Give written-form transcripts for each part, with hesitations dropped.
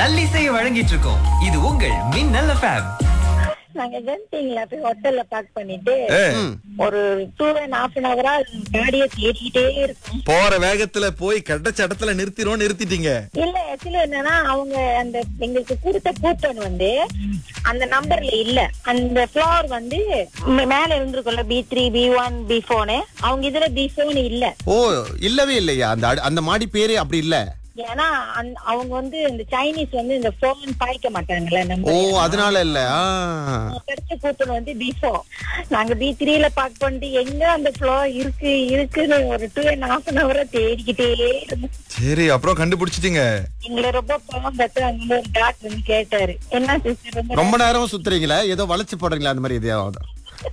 நல்லிசையை வழங்கிட்டு இருக்கோம். இது உங்கள் மின்னல் FM. நாங்க ஜென்டிங்ல போய் ஹோட்டல்ல பேக் பண்ணிட்டு ஒரு 2.5 hour காடியை தேடிக்கிட்டே இருக்கோம். போற வேகத்துல போய் கிடைச்ச இடத்துல நிறுத்திட்டீங்க. இல்ல ஆக்சுவலி என்னன்னா அவங்க அந்த எங்களுக்கு கொடுத்த கூப்பன் வந்து அந்த நம்பர்ல இல்ல. அந்த ஃப்ளோர் வந்து மேல இருந்திருக்கும்ல B3 B1 B4 அவங்க இதுல B4 இல்ல. ஓ, இல்லவே இல்லையா? அந்த மாடி பேரே அப்படி இல்ல. ஏன்னா அவங்க வந்து இந்த சைனீஸ் வந்து இந்த போன் பாய்க்க மாட்டாங்கல்ல. ஓ, அதனால இல்ல. கிடைச்ச கூப்பன் வந்து B4. நாங்க B3ல பார்க் பண்ணிட்டு எங்க அந்த ஃப்ளோர் இருக்குன்னு ஒரு 2.5 hour தேடிக்கிட்டே இருந்தோம். சரி, அப்புறம் கண்டுபிடிச்சிட்டீங்க. எங்களை ரொம்ப பாவம் பார்த்து அங்க ஒரு டாக்டர் வந்து கேட்டாரு, என்ன சிஸ்டர் ரொம்ப நேரம் சுத்துறீங்களா? ஏதோ வளைச்சு போடுறீங்களா? அந்த மாதிரி எதையாவது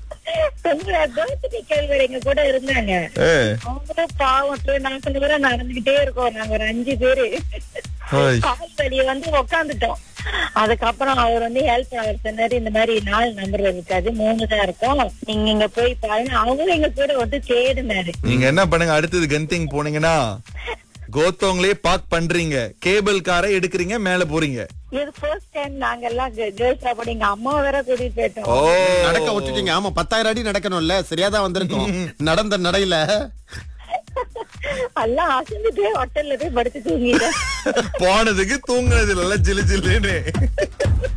எங்க கூட இருந்தாங்க. அவங்களும் பாவம் 2.5 hour நடந்துகிட்டே இருக்கோம். நாங்க ஒரு 5 பேரு கால் வழிய வந்து உக்காந்துட்டோம். அதுக்கப்புறம் அவர் வந்து ஹெல்ப் அவர் சொன்னாரு, இந்த மாதிரி 4 நம்பர் இருக்காது, 3 தான் இருக்கும், நீங்க இங்க போய் பாருங்க. அவங்களும் எங்க கூட வந்து தேடினாரு. நீங்க என்ன பண்ணுங்க, அடுத்தது கன்திங் போனீங்கன்னா கோத்தவங்களே பார்க் பண்றீங்க, கேபிள் காரை எடுக்கிறீங்க, மேல போறீங்க. இது ஃபர்ஸ்ட் டைம் நாங்க எல்லாம் கேர்ள்ஸ் அப்படி எங்க அம்மா வேற கூட்டிட்டு போயிட்டோம். நடக்க விட்டுட்டீங்க. ஆமா, 10,000 அடி நடக்கணும்ல. சரியாதான் வந்திருக்கும். நடந்த நடையில எல்லாம் அசந்துட்டு ஹோட்டல்ல போய் படுத்து தூங்கிட்டேன். போனதுக்கு தூங்குனது இல்ல, ஜிலு ஜில்லுன்னு.